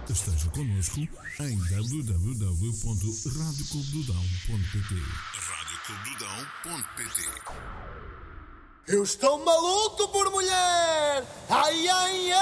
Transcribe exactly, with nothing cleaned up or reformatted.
Esteja connosco em w w w ponto rádio clube do dão ponto p t. rádio clube do dão ponto p t. Eu estou maluco por mulher! Ai, ai, ai!